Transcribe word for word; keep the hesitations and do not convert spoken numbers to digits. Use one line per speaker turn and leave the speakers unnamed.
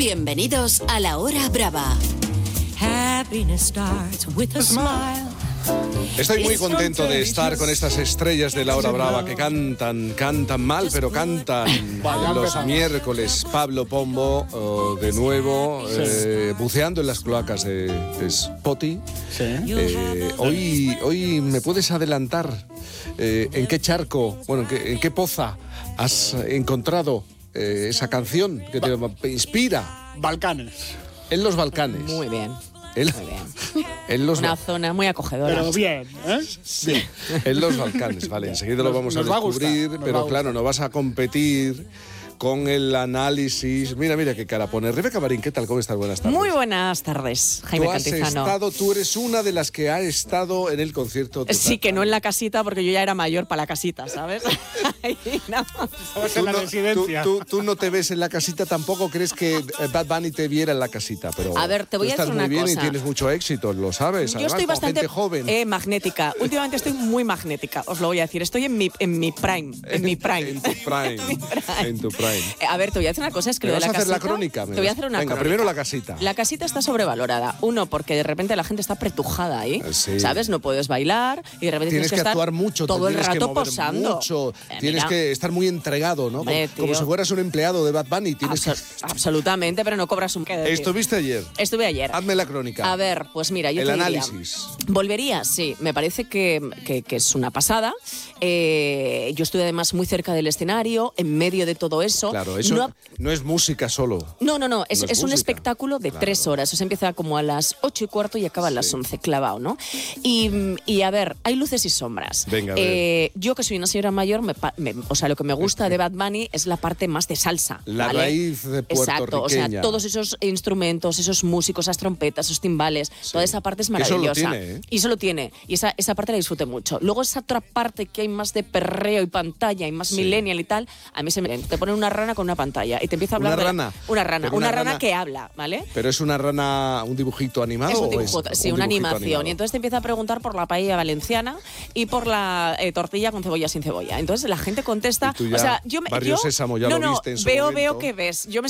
Bienvenidos a La Hora Brava.
Estoy muy contento de estar con estas estrellas de La Hora Brava que cantan, cantan mal, pero cantan los miércoles. Pablo Pombo, oh, de nuevo, sí. eh, buceando en las cloacas de, de Spotify. Sí. Eh, hoy, hoy me puedes adelantar eh, en qué charco, bueno, en qué, en qué poza has encontrado eh, esa canción que te inspira.
Balcanes.
En los Balcanes.
Muy bien.
El,
muy bien.
En los
Una zona muy acogedora.
Pero bien, ¿eh?
Sí. En los Balcanes, vale. Enseguida lo vamos a descubrir,
va a
pero claro, no vas a competir con el análisis. Mira, mira qué cara pone. Rebeca Marín, ¿qué tal? ¿Cómo estás? Buenas tardes.
Muy buenas tardes, Jaime
tú has
Cantizano.
Estado, tú eres una de las que ha estado en el concierto. De
sí, que no en la casita, porque yo ya era mayor para la casita, ¿sabes?
no.
Tú,
en la
no,
residencia.
tú, tú, tú no te ves en la casita tampoco, crees que Bad Bunny te viera en la casita, pero
a ver, te voy a decir una cosa.
Estás muy bien y tienes mucho éxito, lo sabes.
Yo
Además,
estoy bastante
gente joven.
Eh, magnética. Últimamente estoy muy magnética, os lo voy a decir. Estoy en mi, en mi prime, en mi prime.
en tu prime. en, prime. en tu prime.
Eh, a ver, te voy a decir una cosa, es que lo de la
vas a hacer
casita,
la crónica?
Te voy a hacer una
Venga,
crónica.
primero la casita.
La casita está sobrevalorada. Uno, porque de repente la gente está pretujada ahí,
sí.
¿sabes? No puedes bailar y de repente
tienes
tienes que,
que
estar
actuar mucho,
todo el rato
que mover
posando.
Mucho.
Eh,
tienes
mira.
que estar muy entregado, ¿no?
Hombre,
como, como si fueras un empleado de Bad Bunny. Tienes
Abs-
que...
Absolutamente, pero no cobras un...
¿Estuviste ayer?
Estuve ayer.
Hazme la crónica.
A ver, pues mira, yo
el
te
análisis.
diría, volvería, sí, me parece que, que, que es una pasada. Eh, yo estuve además muy cerca del escenario, en medio de todo eso.
Claro, eso no, no es música solo.
No, no, no, es,
no es,
es un espectáculo de
claro.
tres horas. O sea, empieza como a las ocho y cuarto y acaba a las sí. once, clavado, ¿no? Y, y a ver, hay luces y sombras.
Venga, a
eh, yo que soy una señora mayor, me, me, o sea, lo que me gusta de Bad Bunny es la parte más de salsa.
La
¿vale?
raíz de puertorriqueña.
Exacto, o sea, todos esos instrumentos, esos músicos, esas trompetas, esos timbales, sí. toda esa parte es maravillosa.
Eso lo tiene, ¿eh?
Y eso lo tiene. Y esa, esa parte la disfruté mucho. Luego esa otra parte que hay más de perreo y pantalla y más sí. millennial y tal, a mí se me... Te ponen una rana con una pantalla y te empieza a hablar...
¿Una
de
rana?
La, una rana. Una,
una
rana,
rana
que habla, ¿vale?
¿Pero es una rana, un dibujito animado?
Es un dibujo,
o es
sí,
un
una
dibujito
animación.
animado?
Y entonces te empieza a preguntar por la paella valenciana y por la eh, tortilla con cebolla sin cebolla. Entonces la gente contesta...
Y tú ya,
o sea, yo me...
Barrio
yo,
Sésamo, ya
no,
lo
no,
viste en su
veo,
momento.
veo que ves. Yo me